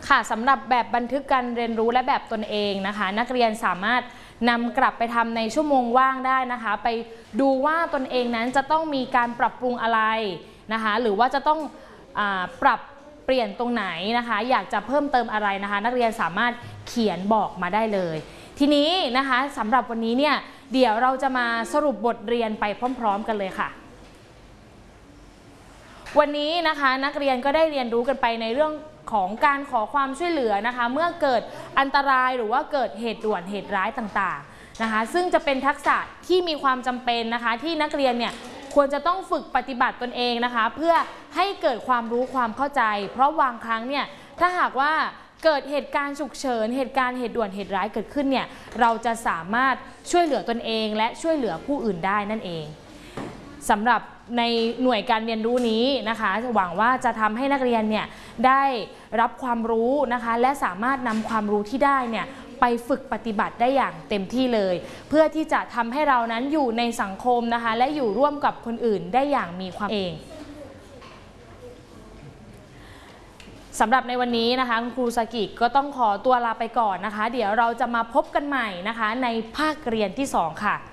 ค่ะสำหรับแบบบันทึกการเรียนรู้และแบบตนเองนะคะนักเรียนสามารถนำกลับไปทำในชั่วโมงว่างได้นะคะไปดูว่าตนเองนั้นจะต้องมีการปรับปรุงอะไรนะคะหรือว่าจะต้องปรับเปลี่ยนตรงไหนนะคะอยากจะเพิ่มเติมอะไรนะคะนักเรียนสามารถเขียนบอกมาได้เลยทีนี้นะคะสำหรับวันนี้เนี่ยเดี๋ยวเราจะมาสรุปบทเรียนไปพร้อมๆกันเลยค่ะวันนี้นะคะนักเรียนก็ได้เรียนรู้กันไปในเรื่องของการขอความช่วยเหลือนะคะเมื่อเกิดอันตรายหรือว่าเกิดเหตุด่วนเหตุร้ายต่างๆนะคะซึ่งจะเป็นทักษะที่มีความจำเป็นนะคะที่นักเรียนเนี่ยควรจะต้องฝึกปฏิบัติตนเองนะคะเพื่อให้เกิดความรู้ความเข้าใจเพราะบางครั้งเนี่ยถ้าหากว่าเกิดเหตุการณ์ฉุกเฉินเหตุการณ์เหตุด่วนเหตุร้ายเกิดขึ้นเนี่ยเราจะสามารถช่วยเหลือตนเองและช่วยเหลือผู้อื่นได้นั่นเองสำหรับในหน่วยการเรียนรู้นี้นะคะหวังว่าจะทำให้นักเรียนเนี่ยได้รับความรู้นะคะและสามารถนำความรู้ที่ได้เนี่ยไปฝึกปฏิบัติได้อย่างเต็มที่เลยเพื่อที่จะทำให้เรานั้นอยู่ในสังคมนะคะและอยู่ร่วมกับคนอื่นได้อย่างมีความเองสำหรับในวันนี้นะคะคุณครูสากิก็ต้องขอตัวลาไปก่อนนะคะเดี๋ยวเราจะมาพบกันใหม่นะคะในภาคเรียนที่2ค่ะ